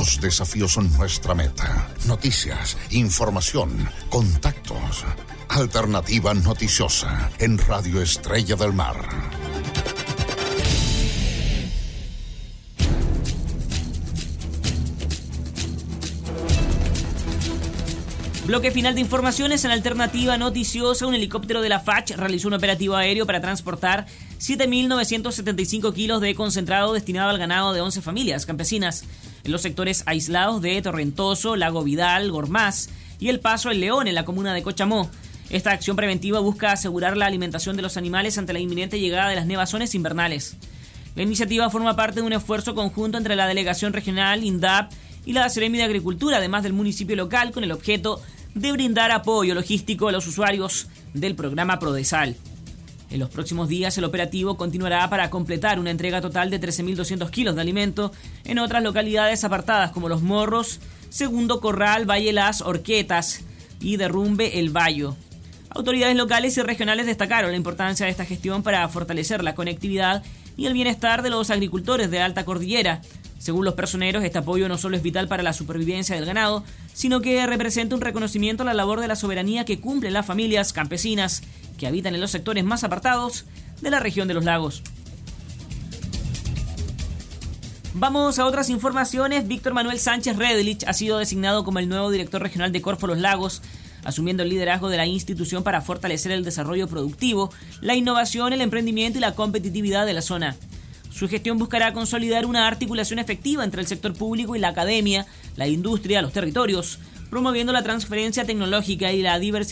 Los desafíos son nuestra meta. Noticias, información, contactos. Alternativa Noticiosa en Radio Estrella del Mar. Bloque final de informaciones en Alternativa Noticiosa. Un helicóptero de la FACH realizó un operativo aéreo para transportar 7.975 kilos de concentrado destinado al ganado de 11 familias campesinas en los sectores aislados de Torrentoso, Lago Vidal, Gormaz y El Paso El León en la comuna de Cochamó. Esta acción preventiva busca asegurar la alimentación de los animales ante la inminente llegada de las nevazones invernales. La iniciativa forma parte de un esfuerzo conjunto entre la Delegación Regional, INDAP y la Seremi de Agricultura, además del municipio local, con el objeto de brindar apoyo logístico a los usuarios del programa Prodesal. En los próximos días el operativo continuará para completar una entrega total de 13.200 kilos de alimento en otras localidades apartadas como Los Morros, Segundo Corral, Valle Las Horquetas y Derrumbe El Bayo. Autoridades locales y regionales destacaron la importancia de esta gestión para fortalecer la conectividad y el bienestar de los agricultores de Alta Cordillera. Según los personeros, este apoyo no solo es vital para la supervivencia del ganado, sino que representa un reconocimiento a la labor de la soberanía que cumplen las familias campesinas que habitan en los sectores más apartados de la región de los lagos. Vamos a otras informaciones. Víctor Manuel Sánchez Redlich ha sido designado como el nuevo director regional de Corfo Los Lagos, asumiendo el liderazgo de la institución para fortalecer el desarrollo productivo, la innovación, el emprendimiento y la competitividad de la zona. Su gestión buscará consolidar una articulación efectiva entre el sector público y la academia, la industria, los territorios, promoviendo la transferencia tecnológica y la diversidad